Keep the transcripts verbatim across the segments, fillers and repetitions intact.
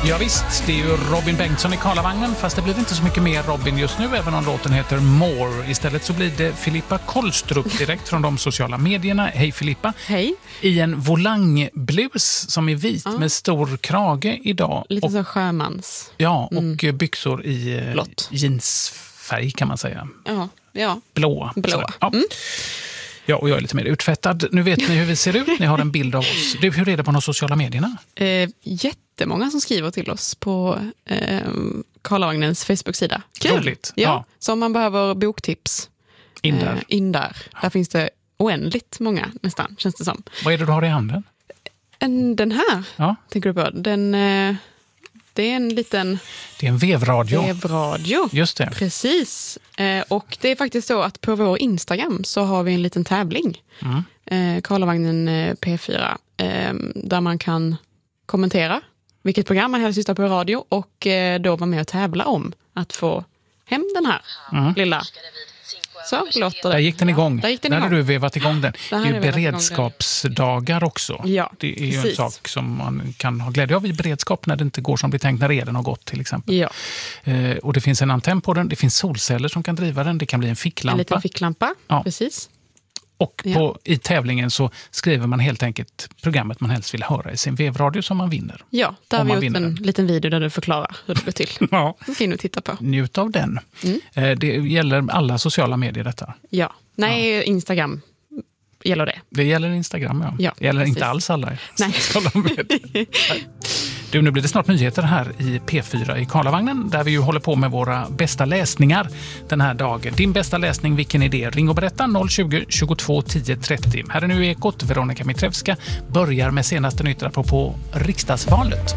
Ja visst, det är ju Robin Bengtsson i Karlavagnen, fast det blir inte så mycket mer Robin just nu, även om låten heter More. Istället så blir det Filippa Kolstrup direkt från de sociala medierna. Hej Filippa. Hej. I en volangblus som är vit ja. med stor krage idag. Lite och, så sjömans. Ja, och mm. byxor i blått. Jeansfärg kan man säga. Ja, ja. Blå. Blå. Ja. Mm. Ja, och jag är lite mer utfettad. Nu vet ni hur vi ser ut. Ni har en bild av oss. Du, hur är det på de sociala medierna? Eh, jättemånga som skriver till oss på eh, Karlavagnens Facebook-sida. Kul! Roligt. Ja, ja. Så om man behöver boktips. In där. Eh, in där. Ja. Där finns det oändligt många nästan, känns det som. Vad är det du har i handen? En, den här, ja. tänker du på. Den... Eh, Det är en liten... Det är en vevradio. Vevradio. Just det. Precis. Eh, och det är faktiskt så att på vår Instagram så har vi en liten tävling. Mm. Eh, Karlavagnen eh, P fyra. Eh, där man kan kommentera vilket program man helst lyssnar på radio. Och eh, då vara med och tävla om att få hem den här mm. lilla... Så låter det. Där gick den igång. Där gick den Där igång. har du vevat igång den. Det är ju beredskapsdagar igång. också. Ja, det är ju precis. en sak som man kan ha glädje av i beredskap när det inte går som det är tänkt, när elen har gått till exempel. Ja. Eh, och det finns en antenn på den, det finns solceller som kan driva den, det kan bli en ficklampa. En liten ficklampa, ja. precis. Och på, i tävlingen så skriver man helt enkelt programmet man helst vill höra i sin vevradio som man vinner. Ja, där har vi gjort en den. liten video där du förklarar hur det går till. Ja. Du kan in och titta på. Njut av den. Mm. Eh, det gäller alla sociala medier detta. Ja, nej ja. Instagram gäller det. Det gäller Instagram, ja. ja det gäller precis. inte alls alla nej. sociala medier. Du, nu blir det snart nyheter här i P fyra i Karlavagnen, där vi ju håller på med våra bästa läsningar den här dagen. Din bästa läsning, vilken är det? Ring och berätta noll tjugo, tjugotvå, tio, trettio. Här är nu Ekot. Veronica Mitrevska börjar med senaste nyheter på riksdagsvalet.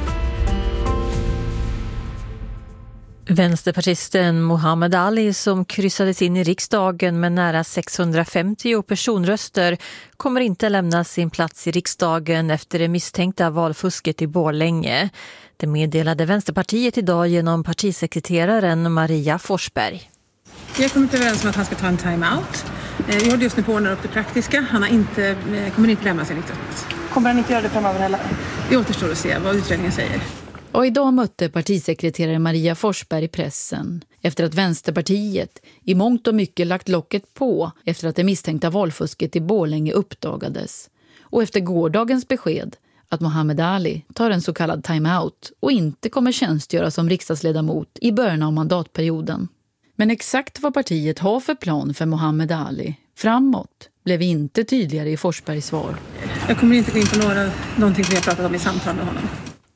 Vänsterpartisten Muhammad Ali, som kryssades in i riksdagen med nära sexhundrafemtio personröster, kommer inte lämna sin plats i riksdagen efter det misstänkta valfusket i Borlänge. Det meddelade Vänsterpartiet idag genom partisekreteraren Maria Forsberg. Vi har kommit överens om att han ska ta en time-out. Vi håller just nu på att ordna upp det praktiska. Han har inte, kommer inte lämna sin riksdagsplats. Kommer han inte göra det framöver heller? Det återstår att se vad utredningen säger. Och idag mötte partisekreterare Maria Forsberg pressen efter att Vänsterpartiet i mångt och mycket lagt locket på efter att det misstänkta valfusket i Borlänge uppdagades. Och efter gårdagens besked att Muhammad Ali tar en så kallad time-out och inte kommer tjänstgöra som riksdagsledamot i början av mandatperioden. Men exakt vad partiet har för plan för Muhammad Ali framåt blev inte tydligare i Forsbergs svar. Jag kommer inte gå in på några, någonting som jag pratat om i samtal med honom.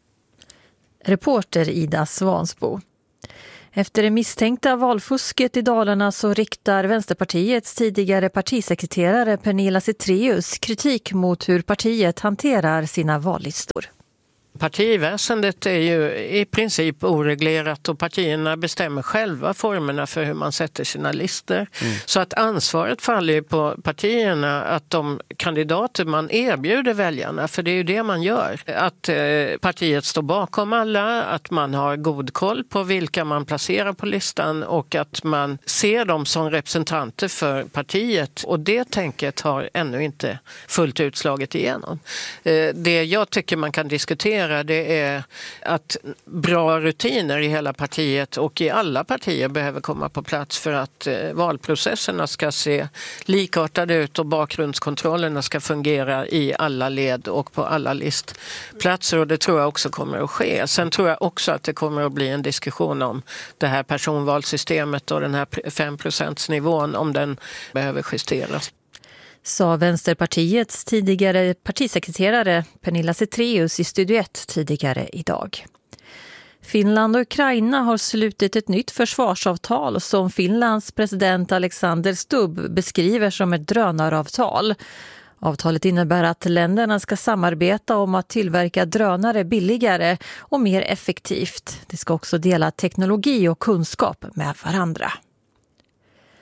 Reporter Ida Svansbo. Efter det misstänkta valfusket i Dalarna så riktar Vänsterpartiets tidigare partisekreterare Pernilla Zethraeus kritik mot hur partiet hanterar sina vallistor. Partiväsendet är ju i princip oreglerat och partierna bestämmer själva formerna för hur man sätter sina listor. Mm. Så att ansvaret faller ju på partierna att de kandidater man erbjuder väljarna, för det är ju det man gör. Att eh, partiet står bakom alla, att man har god koll på vilka man placerar på listan och att man ser dem som representanter för partiet. Och det tänket har ännu inte fullt ut slagit igenom. Eh, det jag tycker man kan diskutera det är att bra rutiner i hela partiet och i alla partier behöver komma på plats för att valprocesserna ska se likartade ut och bakgrundskontrollerna ska fungera i alla led och på alla listplatser, och det tror jag också kommer att ske. Sen tror jag också att det kommer att bli en diskussion om det här personvalssystemet och den här fem procentsnivån, om den behöver justeras. Sa Vänsterpartiets tidigare partisekreterare Pernilla Zethraeus i Studio ett tidigare idag. Finland och Ukraina har slutit ett nytt försvarsavtal som Finlands president Alexander Stubb beskriver som ett drönaravtal. Avtalet innebär att länderna ska samarbeta om att tillverka drönare billigare och mer effektivt. Det ska också dela teknologi och kunskap med varandra.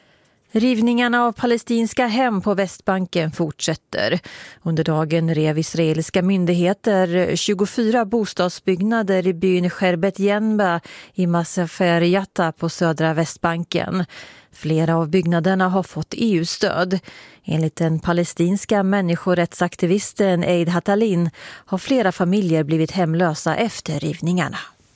Rivningarna av palestinska hem på Västbanken fortsätter. Under dagen rev israeliska myndigheter tjugofyra bostadsbyggnader i byn Sherbet Yenba i Masafer Yatta på södra Västbanken. Flera av byggnaderna har fått E U-stöd. Enligt den palestinska människorättsaktivisten Eid Hatalin har flera familjer blivit hemlösa efter rivningarna.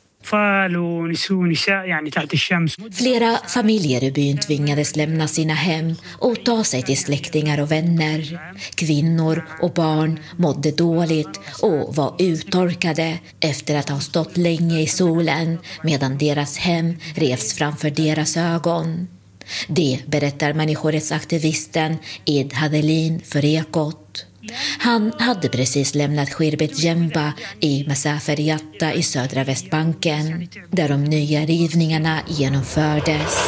Flera familjer i byn tvingades lämna sina hem och ta sig till släktingar och vänner. Kvinnor och barn mådde dåligt och var uttorkade efter att ha stått länge i solen medan deras hem revs framför deras ögon. Det berättar människorättsaktivisten Eid Hatalin för Ekot. Han hade precis lämnat Sherbet Yenba i Masafer Yatta i södra Västbanken, där de nya rivningarna genomfördes.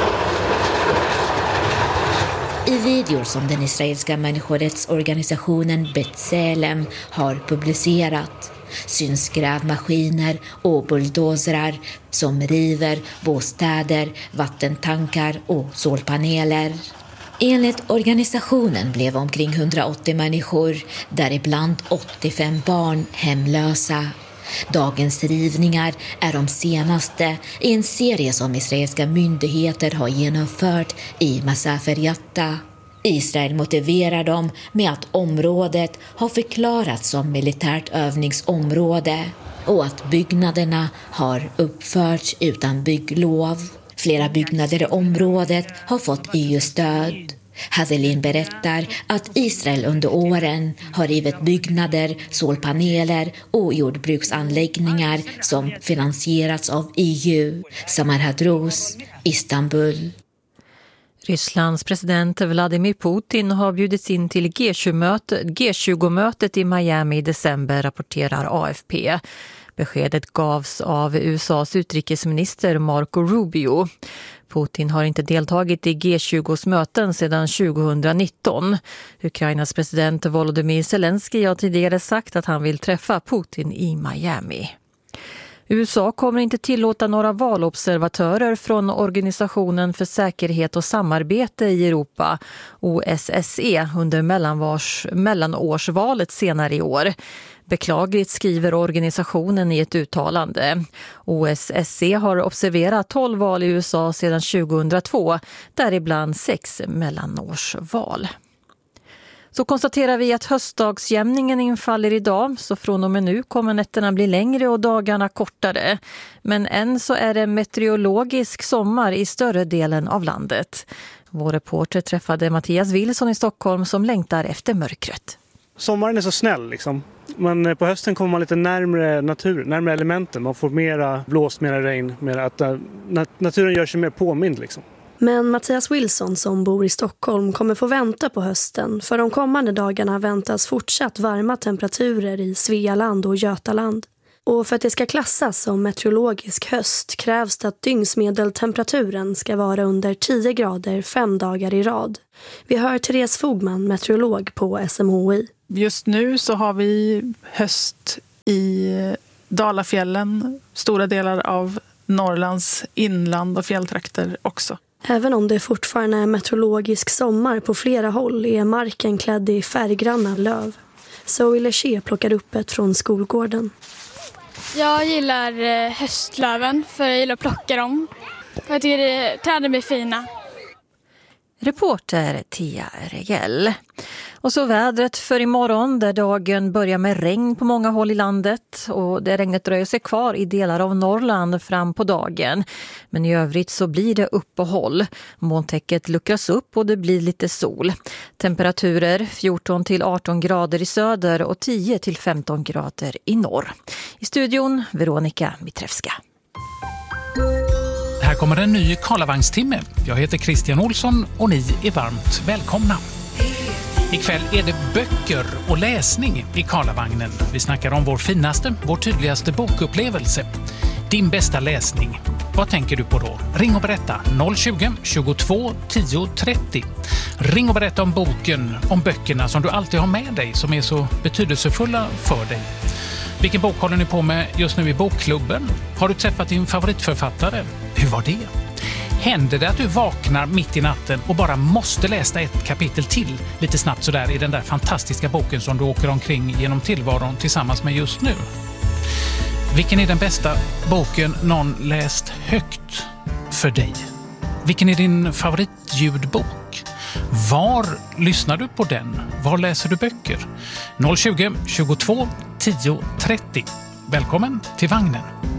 I videor som den israeliska människorättsorganisationen B'Tselem har publicerat syns grävmaskiner och bulldozrar som river bostäder, vattentankar och solpaneler. Enligt organisationen blev omkring hundraåttio människor, däribland åttiofem barn, hemlösa. Dagens rivningar är de senaste i en serie som israeliska myndigheter har genomfört i Masafer Yatta. Israel motiverar dem med att området har förklarats som militärt övningsområde och att byggnaderna har uppförts utan bygglov. Flera byggnader i området har fått E U-stöd. Hatalin berättar att Israel under åren har rivit byggnader, solpaneler och jordbruksanläggningar som finansierats av E U. Samar Hadrous, Istanbul. Rysslands president Vladimir Putin har bjudits in till G tjugo-mötet i Miami i december, rapporterar A F P. Beskedet gavs av U S A:s utrikesminister Marco Rubio. Putin har inte deltagit i G tjugos möten sedan tjugonitton. Ukrainas president Volodymyr Zelensky har tidigare sagt att han vill träffa Putin i Miami. U S A kommer inte tillåta några valobservatörer från Organisationen för säkerhet och samarbete i Europa, O S S E, under mellanvars, mellanårsvalet senare i år. Beklagligt, skriver organisationen i ett uttalande. O S S E har observerat tolv val i U S A sedan tjugohundratvå, däribland sex mellanårsval. Så konstaterar vi att höstdagsjämningen infaller idag, så från och med nu kommer nätterna bli längre och dagarna kortare. Men än så är det meteorologisk sommar i större delen av landet. Vår reporter träffade Mattias Wilson i Stockholm som längtar efter mörkret. Sommaren är så snäll liksom. Men på hösten kommer man lite närmare natur, närmare elementen. Man får mera blåst, mera regn, mera att naturen gör sig mer påmind liksom. Men Mattias Wilson som bor i Stockholm kommer få vänta på hösten. För de kommande dagarna väntas fortsatt varma temperaturer i Svealand och Götaland. Och för att det ska klassas som meteorologisk höst krävs det att dygnsmedeltemperaturen ska vara under tio grader fem dagar i rad. Vi hör Therese Fogman, meteorolog på S M H I. Just nu så har vi höst i Dalafjällen, stora delar av Norrlands inland och fjälltrakter också. Även om det fortfarande är meteorologisk sommar på flera håll är marken klädd i färggranna löv. Zoe Leché plockar upp ett från skolgården. Jag gillar höstlöven för jag gillar att plocka dem. Jag tycker träden blir fina. Reporter Tia Regell. Och så vädret för imorgon där dagen börjar med regn på många håll i landet. Och det regnet dröjer sig kvar i delar av Norrland fram på dagen. Men i övrigt så blir det uppehåll. Molntäcket luckras upp och det blir lite sol. Temperaturer fjorton till arton grader i söder och tio till femton grader i norr. I studion Veronica Mitrevska. Här kommer en ny Karlavagstimme. Jag heter Christian Olsson och ni är varmt välkomna. Ikväll är det böcker och läsning i Karlavagnen. Vi snackar om vår finaste, vår tydligaste bokupplevelse. Din bästa läsning. Vad tänker du på då? Ring och berätta noll tjugo, tjugotvå, tio, trettio. Ring och berätta om boken, om böckerna som du alltid har med dig som är så betydelsefulla för dig. Vilken bok håller ni på med just nu i bokklubben? Har du träffat din favoritförfattare? Hur var det? Händer det att du vaknar mitt i natten och bara måste läsa ett kapitel till lite snabbt sådär i den där fantastiska boken som du åker omkring genom tillvaron tillsammans med just nu? Vilken är den bästa boken någon läst högt för dig? Vilken är din favoritljudbok? Var lyssnar du på den? Var läser du böcker? noll tjugo, tjugotvå, tio, trettio. Välkommen till vagnen.